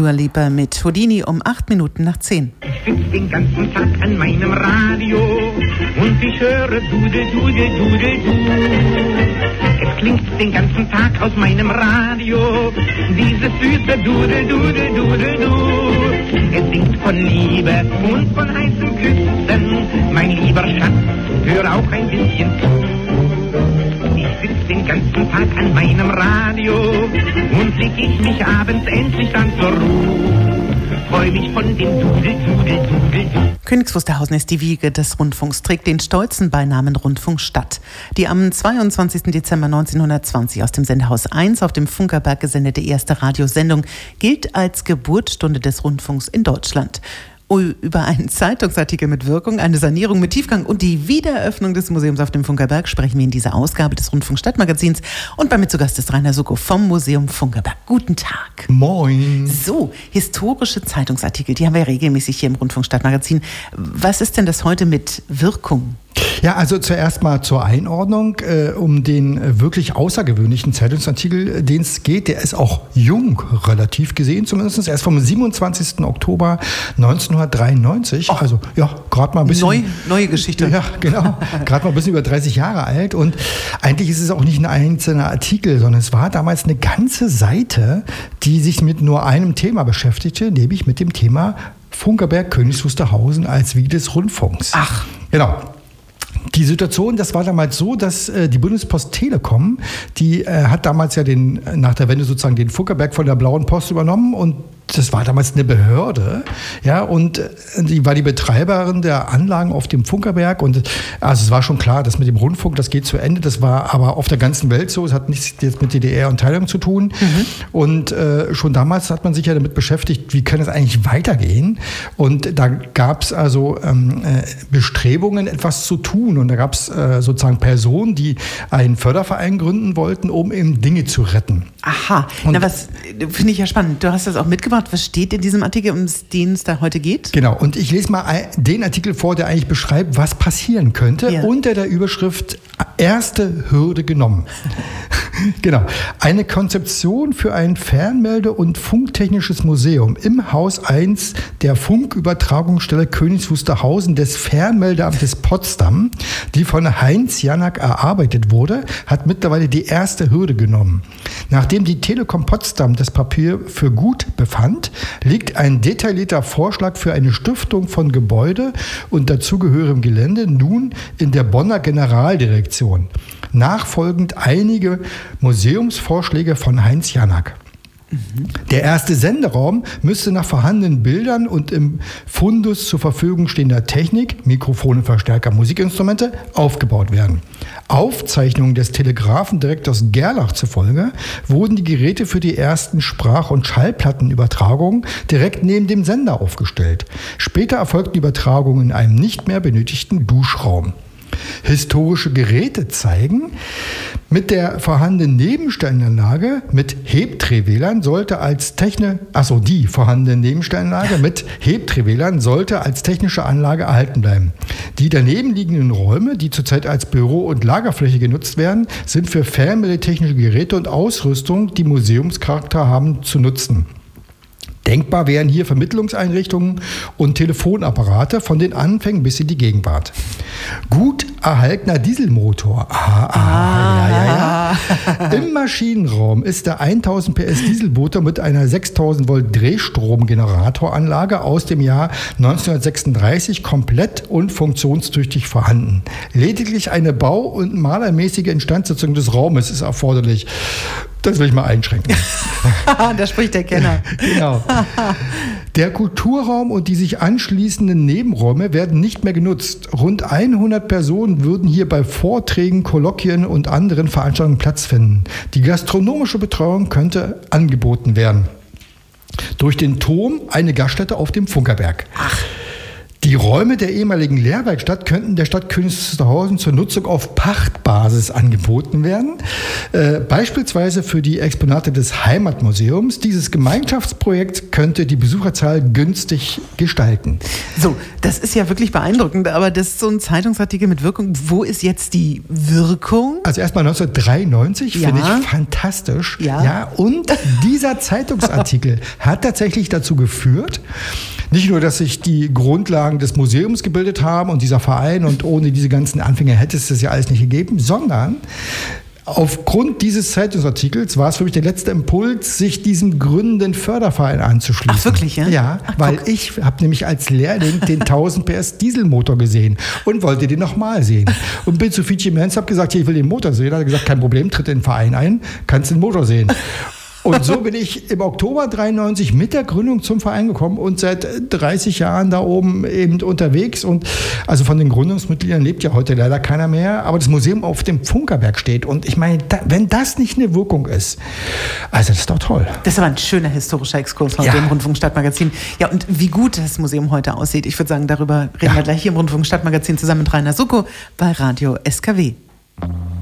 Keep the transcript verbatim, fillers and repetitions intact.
Dua Lipa mit Houdini um acht Minuten nach zehn. Ich sitz den ganzen Tag an meinem Radio und ich höre Dude, Dude, Dude, Du. Es klingt den ganzen Tag aus meinem Radio dieses süße Dude, Dude, Dude, Du. Es singt von Liebe und von heißen Küssen. Mein lieber Schatz, hör auch ein bisschen zu. Ich sitz den ganzen Tag an meinem Radio und leg ich mich abends endlich dann zur Ruhe. Freu mich von dem Dudel, Dudel, Dudel, Dudel. Königs Wusterhausen ist die Wiege des Rundfunks, trägt den stolzen Beinamen Rundfunkstadt. Die am zweiundzwanzigsten Dezember neunzehnhundertzwanzig aus dem Sendehaus eins auf dem Funkerberg gesendete erste Radiosendung gilt als Geburtsstunde des Rundfunks in Deutschland. Über einen Zeitungsartikel mit Wirkung, eine Sanierung mit Tiefgang und die Wiedereröffnung des Museums auf dem Funkerberg sprechen wir in dieser Ausgabe des Rundfunk-Stadtmagazins. Und bei mir zu Gast ist Rainer Suckow vom Museum Funkerberg. Guten Tag. Moin. So, historische Zeitungsartikel, die haben wir regelmäßig hier im Rundfunk-Stadtmagazin. Was ist denn das heute mit Wirkung? Ja, also zuerst mal zur Einordnung, äh, um den äh, wirklich außergewöhnlichen Zeitungsartikel, den es geht. Der ist auch jung, relativ gesehen zumindest. Er ist vom siebenundzwanzigsten Oktober neunzehnhundertdreiundneunzig. Och, also ja, gerade mal ein bisschen... Neu, neue Geschichte. Ja, genau. Gerade mal ein bisschen über dreißig Jahre alt. Und eigentlich ist es auch nicht ein einzelner Artikel, sondern es war damals eine ganze Seite, die sich mit nur einem Thema beschäftigte, nämlich mit dem Thema Funkerberg, Königs Wusterhausen als Wiege des Rundfunks. Ach. Genau. Die Situation, das war damals so, dass äh, die Bundespost Telekom, die äh, hat damals ja den, nach der Wende sozusagen den Funkerberg von der Blauen Post übernommen und das war damals eine Behörde, ja, und äh, die war die Betreiberin der Anlagen auf dem Funkerberg und also es war schon klar, dass mit dem Rundfunk, das geht zu Ende, das war aber auf der ganzen Welt so, es hat nichts jetzt mit D D R und Teilung zu tun mhm. und äh, schon damals hat man sich ja damit beschäftigt, wie kann es eigentlich weitergehen und da gab es also ähm, äh, Bestrebungen, etwas zu tun und da gab es äh, sozusagen Personen, die einen Förderverein gründen wollten, um eben Dinge zu retten. Aha, und na was finde ich ja spannend, du hast das auch mitgebracht. Was steht in diesem Artikel, um den es da heute geht? Genau, und ich lese mal den Artikel vor, der eigentlich beschreibt, was passieren könnte, ja. Unter der Überschrift Erste Hürde genommen. Genau. Eine Konzeption für ein Fernmelde- und Funktechnisches Museum im Haus eins der Funkübertragungsstelle Königs Wusterhausen des Fernmeldeamtes Potsdam, die von Heinz Janak erarbeitet wurde, hat mittlerweile die erste Hürde genommen. Nachdem die Telekom Potsdam das Papier für gut befand, liegt ein detaillierter Vorschlag für eine Stiftung von Gebäude und dazugehörigem Gelände nun in der Bonner Generaldirektion. Nachfolgend einige Museumsvorschläge von Heinz Janak. Mhm. Der erste Senderaum müsste nach vorhandenen Bildern und im Fundus zur Verfügung stehender Technik, Mikrofone, Verstärker, Musikinstrumente, aufgebaut werden. Aufzeichnungen des Telegrafendirektors Gerlach zufolge wurden die Geräte für die ersten Sprach- und Schallplattenübertragungen direkt neben dem Sender aufgestellt. Später erfolgten Übertragungen in einem nicht mehr benötigten Duschraum. Historische Geräte zeigen, mit der vorhandenen Nebenstellanlage mit Hebdrehwählern sollte als Techne, achso, die vorhandene Nebenstellanlage mit Hebdrehwählern sollte als technische Anlage erhalten bleiben. Die daneben liegenden Räume, die zurzeit als Büro- und Lagerfläche genutzt werden, sind für fernmeldetechnische Geräte und Ausrüstung, die Museumscharakter haben, zu nutzen. Denkbar wären hier Vermittlungseinrichtungen und Telefonapparate von den Anfängen bis in die Gegenwart. Gut erhaltener Dieselmotor. Ah, ah, ah. Ja, ja, ja. Im Maschinenraum ist der tausend P S Dieselmotor mit einer sechstausend Volt Drehstromgeneratoranlage aus dem Jahr neunzehnhundertsechsunddreißig komplett und funktionstüchtig vorhanden. Lediglich eine bau- und malermäßige Instandsetzung des Raumes ist erforderlich. Das will ich mal einschränken. Da spricht der Kenner. Genau. Der Kulturraum und die sich anschließenden Nebenräume werden nicht mehr genutzt. Rund hundert Personen würden hier bei Vorträgen, Kolloquien und anderen Veranstaltungen Platz finden. Die gastronomische Betreuung könnte angeboten werden. Durch den Turm eine Gaststätte auf dem Funkerberg. Ach. Die Räume der ehemaligen Lehrwerkstatt könnten der Stadt Königs Wusterhausen zur Nutzung auf Pachtbasis angeboten werden. Äh, beispielsweise für die Exponate des Heimatmuseums. Dieses Gemeinschaftsprojekt könnte die Besucherzahl günstig gestalten. So, das ist ja wirklich beeindruckend, aber das ist so ein Zeitungsartikel mit Wirkung. Wo ist jetzt die Wirkung? Also erstmal neunzehnhundertdreiundneunzig, ja. finde ich fantastisch. Ja. Ja, und dieser Zeitungsartikel hat tatsächlich dazu geführt, nicht nur, dass sich die Grundlagen des Museums gebildet haben und dieser Verein und ohne diese ganzen Anfänge hätte es das ja alles nicht gegeben, sondern aufgrund dieses Zeitungsartikels war es für mich der letzte Impuls, sich diesem gründenden Förderverein anzuschließen. Ach wirklich, ja? Ja, Ach, weil guck. ich habe nämlich als Lehrling den tausend P S Dieselmotor gesehen und wollte den nochmal sehen. Und bin zu Fidschi Menz, habe gesagt, hier, ich will den Motor sehen. Er hat gesagt, kein Problem, tritt in den Verein ein, kannst den Motor sehen. Und so bin ich im Oktober dreiundneunzig mit der Gründung zum Verein gekommen und seit dreißig Jahren da oben eben unterwegs. Und also von den Gründungsmitgliedern lebt ja heute leider keiner mehr, aber das Museum auf dem Funkerberg steht. Und ich meine, da, wenn das nicht eine Wirkung ist, also das ist doch toll. Das ist aber ein schöner historischer Exkurs von Ja. dem Rundfunkstadtmagazin. Ja, und wie gut das Museum heute aussieht, ich würde sagen, darüber reden Ja. wir gleich hier im Rundfunkstadtmagazin zusammen mit Rainer Suckow bei Radio S K W.